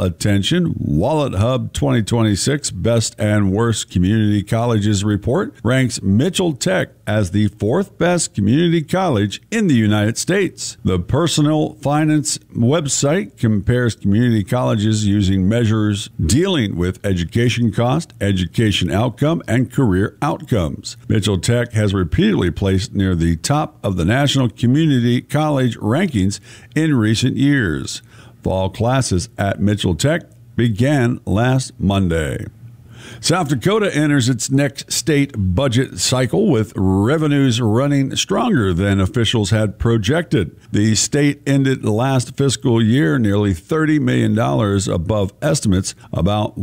attention. Wallet Hub 2026 Best and Worst Community Colleges report ranks Mitchell Tech as the fourth best community college in the United States. The Personal Finance website compares community colleges using measures dealing with education cost, education outcome, and career outcomes. Mitchell Tech has repeatedly placed near the top of the national community college rankings in recent years. Fall classes at Mitchell Tech began last Monday. South Dakota enters its next state budget cycle with revenues running stronger than officials had projected. The state ended the last fiscal year nearly $30 million above estimates, about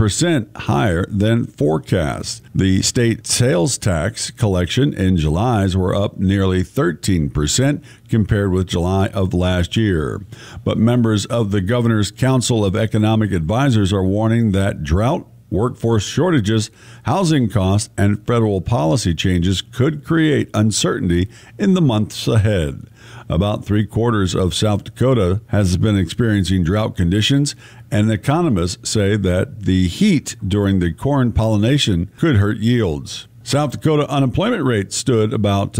1% higher than forecast. The state sales tax collection in July's were up nearly 13% compared with July of last year. But members of the Governor's Council of Economic Advisors are warning that drought, workforce shortages, housing costs, and federal policy changes could create uncertainty in the months ahead. About 3/4 of South Dakota has been experiencing drought conditions, and economists say that the heat during the corn pollination could hurt yields. South Dakota unemployment rate stood about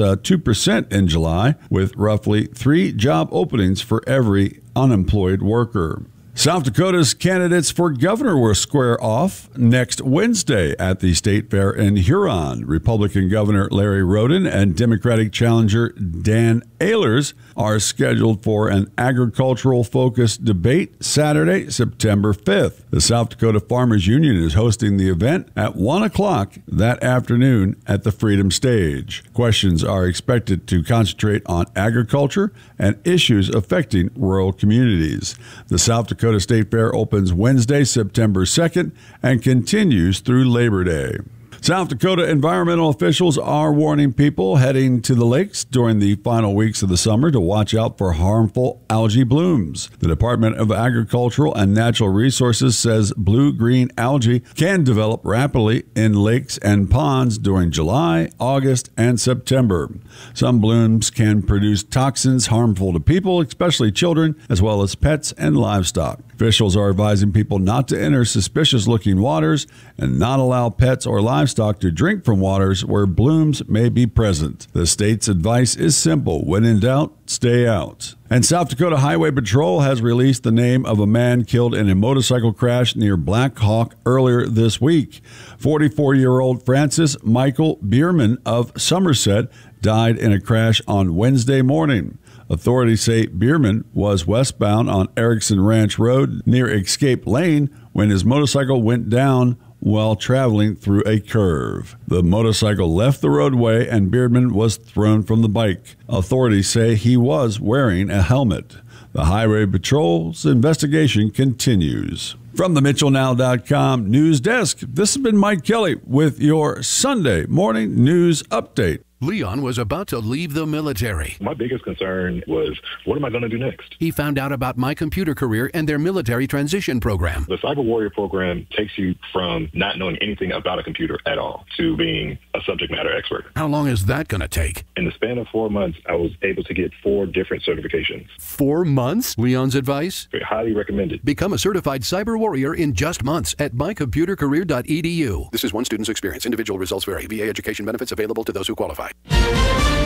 2% in July, with roughly 3 job openings for every unemployed worker. South Dakota's candidates for governor will square off next Wednesday at the state fair in Huron. Republican Governor Larry Roden and Democratic challenger Dan Ehlers are scheduled for an agricultural-focused debate Saturday, September 5th. The South Dakota Farmers Union is hosting the event at 1 o'clock that afternoon at the Freedom Stage. Questions are expected to concentrate on agriculture and issues affecting rural communities. The South Dakota State Fair opens Wednesday, September 2nd, and continues through Labor Day. South Dakota environmental officials are warning people heading to the lakes during the final weeks of the summer to watch out for harmful algae blooms. The Department of Agricultural and Natural Resources says blue-green algae can develop rapidly in lakes and ponds during July, August, and September. Some blooms can produce toxins harmful to people, especially children, as well as pets and livestock. Officials are advising people not to enter suspicious-looking waters and not allow pets or livestock to drink from waters where blooms may be present. The state's advice is simple: when in doubt, stay out. And South Dakota Highway Patrol has released the name of a man killed in a motorcycle crash near Black Hawk earlier this week. 44-year-old Francis Michael Bierman of Somerset died in a crash on Wednesday morning. Authorities say Bierman was westbound on Erickson Ranch Road near Escape Lane when his motorcycle went down while traveling through a curve. The motorcycle left the roadway and Bierman was thrown from the bike. Authorities say he was wearing a helmet. The Highway Patrol's investigation continues. From the MitchellNow.com news desk, this has been Mike Kelly with your Sunday morning news update. Leon was about to leave the military. My biggest concern was, what am I going to do next? He found out about My Computer Career and their military transition program. The Cyber Warrior program takes you from not knowing anything about a computer at all to being a subject matter expert. How long is that going to take? In the span of 4 months, I was able to get 4 different certifications. 4 months? Leon's advice? Highly recommended. Become a certified cyber warrior in just months at mycomputercareer.edu. This is one student's experience. Individual results vary. VA education benefits available to those who qualify.